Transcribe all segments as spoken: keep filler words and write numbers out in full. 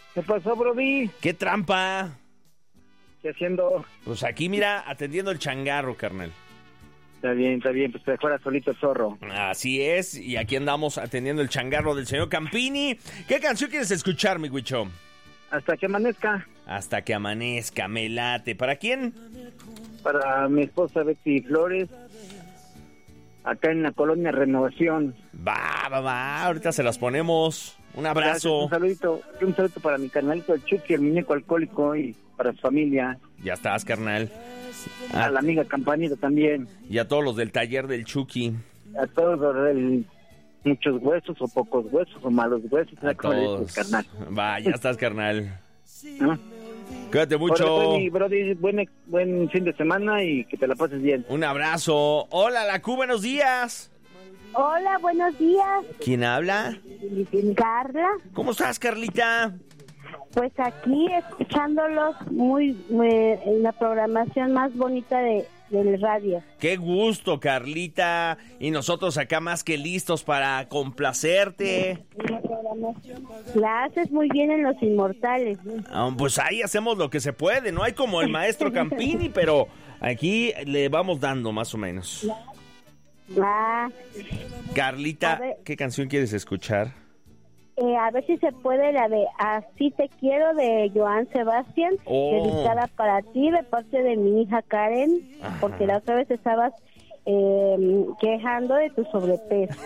¿Qué pasó, Brody? ¿Qué trampa? ¿Qué haciendo? Pues aquí, mira, atendiendo el changarro, carnal. Está bien, está bien, pues te fuera solito el zorro. Así es, y aquí andamos atendiendo el changarro del señor Campini. ¿Qué canción quieres escuchar, mi Huicho? Hasta que amanezca. Hasta que amanezca, me late. ¿Para quién? Para mi esposa Betty Flores, acá en la colonia Renovación. Va, va, va, ahorita se las ponemos. Un abrazo. Gracias, un saludito, un saludito para mi carnalito, el Chucky, el muñeco alcohólico, y para su familia. Ya estás, carnal. A Ah, la amiga Campanita también. y a todos los del taller del Chucky. A todos los del- muchos huesos o pocos huesos o malos huesos. A todos. Carnal. Va, ya estás, carnal. ¿No? Cuídate mucho. Brody, Brody, buen, buen fin de semana y que te la pases bien. Un abrazo. Hola, la Q, buenos días. Hola, buenos días. ¿Quién habla? Carla, ¿Cómo estás, Carlita? pues aquí escuchándolos muy, muy en la programación más bonita de del radio. Qué gusto, Carlita. Y nosotros acá más que listos para complacerte. La haces muy bien en Los Inmortales. Ah, pues ahí hacemos lo que se puede. No hay como el maestro Campini, pero aquí le vamos dando más o menos. Ah, Carlita, A ver. ¿qué canción quieres escuchar? eh, a ver si se puede la de Así te quiero de Joan Sebastián, Oh. dedicada para ti de parte de mi hija Karen, Ajá. porque la otra vez estabas eh, quejando de tu sobrepeso.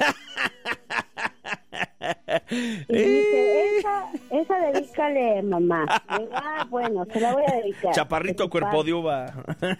Y dice, esa, esa dedícale, mamá. Digo, ah, bueno, se la voy a dedicar. Chaparrito De tu cuerpo parte. de uva.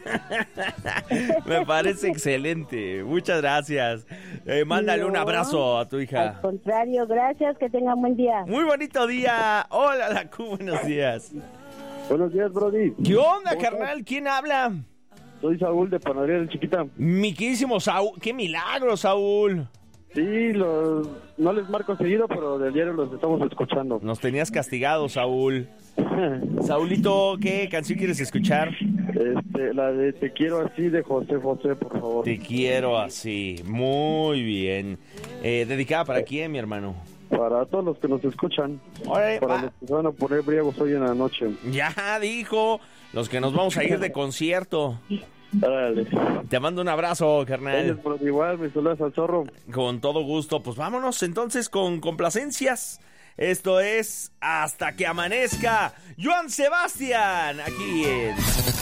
Me parece excelente. Muchas gracias. Eh, mándale un No, abrazo a tu Al hija. contrario, gracias, que tengan buen día. Muy bonito día. Hola, la Q, buenos días. Buenos días, Brody. ¿Qué onda, carnal? ¿Quién habla? Soy Saúl de Panadería del Chiquita. Mi queridísimo Saúl. ¡Qué milagro, Saúl! Sí, los, no les marco seguido, pero del diario los estamos escuchando. Nos tenías castigado, Saúl. Saúlito, ¿qué canción quieres escuchar? Este, la de Te quiero así de José José, por favor. Te quiero así. Muy bien. Eh, ¿Dedicada para quién, mi hermano? Para todos los que nos escuchan, Órale, para va. los que se van a poner briagos hoy en la noche. Ya dijo, los que nos vamos a ir de concierto. Dale. Te mando un abrazo, Gracias, carnal. por igual, mis saludos al zorro. Con todo gusto. Pues vámonos entonces con complacencias. Esto es Hasta que amanezca. Joan Sebastián, aquí en